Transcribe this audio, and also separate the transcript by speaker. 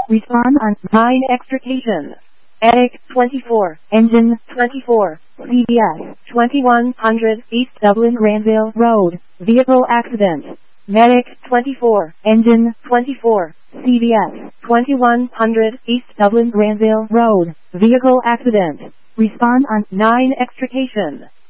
Speaker 1: Respond on 9 extrication. Attic 24, Engine 24, CBS 2100 East Dublin Granville Road, Vehicle Accident. Medic 24, Engine 24, CBS 2100 East Dublin Granville Road, Vehicle Accident. Respond on 9 extrication.